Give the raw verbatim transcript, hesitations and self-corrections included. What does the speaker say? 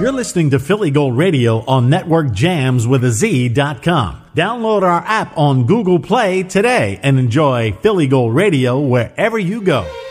You're listening to Philly Gold Radio on Network Jams with a Z dot com. Download our app on Google Play today and enjoy Philly Gold Radio wherever you go.